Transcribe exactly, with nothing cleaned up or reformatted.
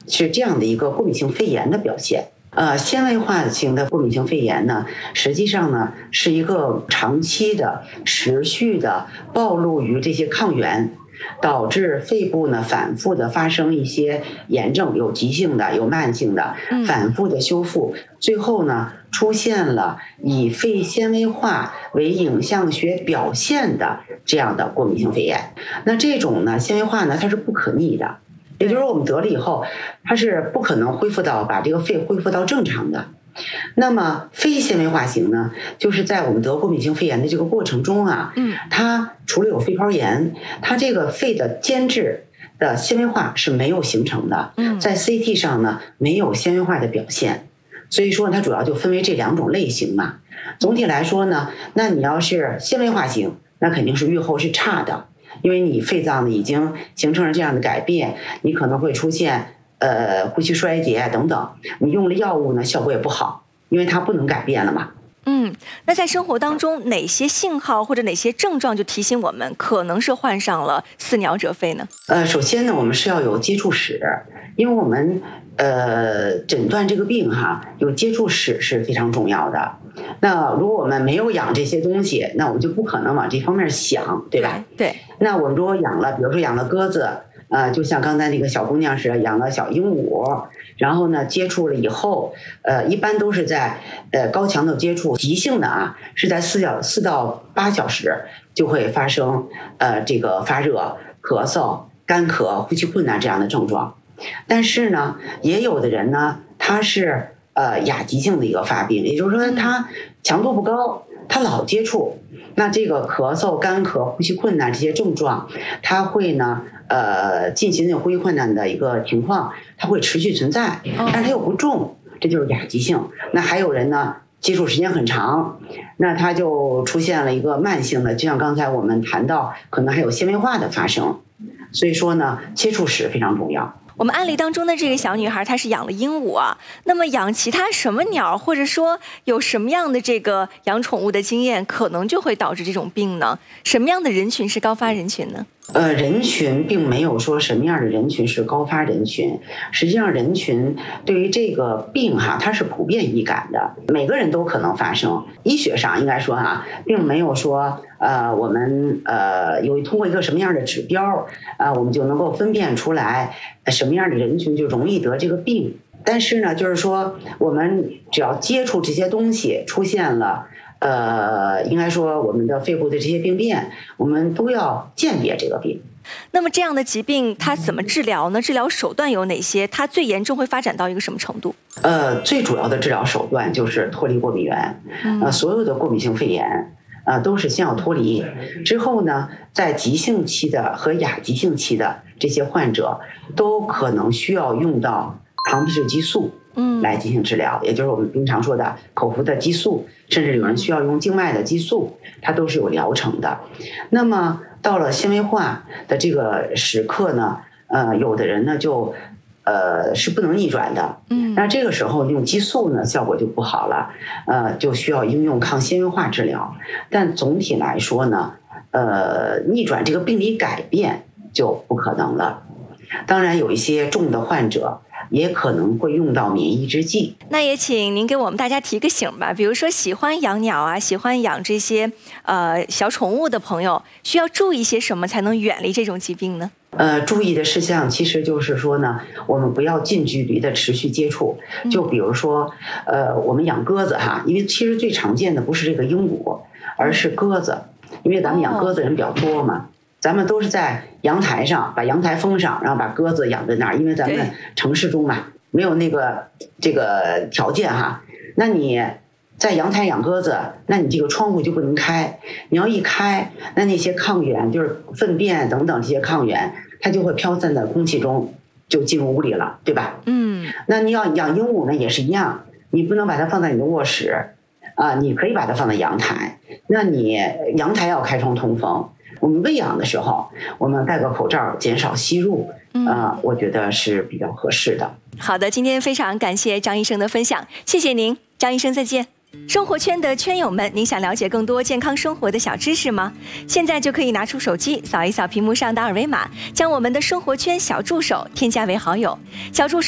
是这样的一个过敏性肺炎的表现。呃，纤维化型的过敏性肺炎呢，实际上呢是一个长期的、持续的暴露于这些抗原，导致肺部呢反复的发生一些炎症，有急性的，有慢性的，反复的修复，最后呢出现了以肺纤维化为影像学表现的这样的过敏性肺炎。那这种呢纤维化呢它是不可逆的。也就是说我们得了以后它是不可能恢复到把这个肺恢复到正常的。那么非纤维化型呢，就是在我们得过敏性肺炎的这个过程中啊，嗯，它除了有肺泡炎，它这个肺的间质的纤维化是没有形成的，嗯，在 C T 上呢没有纤维化的表现，所以说它主要就分为这两种类型嘛。总体来说呢，那你要是纤维化型，那肯定是预后是差的。因为你肺脏呢已经形成了这样的改变，你可能会出现呃呼吸衰竭等等，你用了药物呢效果也不好，因为它不能改变了嘛。 嗯，那在生活当中哪些信号或者哪些症状就提醒我们可能是患上了似鸟者肺呢？ 呃，首先呢我们是要有接触史，因为我们呃诊断这个病哈，有接触史是非常重要的。那如果我们没有养这些东西，那我们就不可能往这方面想，对吧？ 对。 那我们如果养了，比如说养了鸽子，呃，就像刚才那个小姑娘似的，养了小鹦鹉，然后呢接触了以后，呃，一般都是在呃高强度接触，急性的啊，是在四小四到八小时就会发生呃这个发热、咳嗽、干咳、呼吸困难这样的症状。但是呢，也有的人呢，他是呃亚急性的一个发病，也就是说他强度不高，他老接触，那这个咳嗽、干咳、呼吸困难这些症状，他会呢呃进行这个呼吸困难的一个情况，它会持续存在，但是它又不重，这就是亚急性。那还有人呢接触时间很长，那他就出现了一个慢性的，就像刚才我们谈到，可能还有纤维化的发生。所以说呢，接触史非常重要。 我们案例当中的这个小女孩，她是养了鹦鹉啊。那么养其他什么鸟，或者说有什么样的这个养宠物的经验，可能就会导致这种病呢？什么样的人群是高发人群呢？ 呃，人群并没有说什么样的人群是高发人群，实际上人群对于这个病哈，它是普遍易感的，每个人都可能发生。医学上应该说哈，并没有说呃我们呃有通过一个什么样的指标啊、呃，我们就能够分辨出来什么样的人群就容易得这个病。但是呢，就是说我们只要接触这些东西，出现了。呃，应该说我们的肺部的这些病变，我们都要鉴别这个病。 那么这样的疾病它怎么治疗呢？治疗手段有哪些？它最严重会发展到一个什么程度？ 呃，最主要的治疗手段就是脱离过敏源。呃，所有的过敏性肺炎，呃，都是先要脱离，之后呢，在急性期的和亚急性期的这些患者，都可能需要用到抗皮质激素。嗯，来进行治疗，也就是我们平常说的口服的激素，甚至有人需要用静脉的激素，它都是有疗程的。那么到了纤维化的这个时刻呢，呃，有的人呢就呃是不能逆转的，嗯，那这个时候用激素呢效果就不好了，呃，就需要应用抗纤维化治疗。但总体来说呢，呃，逆转这个病理改变就不可能了。当然有一些重的患者也可能会用到免疫制剂。 那也请您给我们大家提个醒吧，比如说喜欢养鸟啊，喜欢养这些呃小宠物的朋友，需要注意些什么才能远离这种疾病呢？ 呃，注意的事项其实就是说呢，我们不要近距离的持续接触。就比如说，呃，我们养鸽子哈，因为其实最常见的不是这个鹦鹉，而是鸽子，因为咱们养鸽子人比较多嘛。哦，咱们都是在阳台上把阳台封上，然后把鸽子养在那儿，因为咱们城市中嘛，没有那个这个条件哈。那你在阳台养鸽子，那你这个窗户就不能开，你要一开，那那些抗原就是粪便等等这些抗原，它就会飘散在空气中，就进入屋里了，对吧？嗯。那你要养鹦鹉呢，也是一样，你不能把它放在你的卧室啊，你可以把它放在阳台，那你阳台要开窗通风。我们喂养的时候，我们戴个口罩，减少吸入，嗯、呃，我觉得是比较合适的。 好的，今天非常感谢张医生的分享，谢谢您，张医生再见。生活圈的圈友们，您想了解更多健康生活的小知识吗？现在就可以拿出手机扫一扫屏幕上的二维码，将我们的生活圈小助手添加为好友。小助手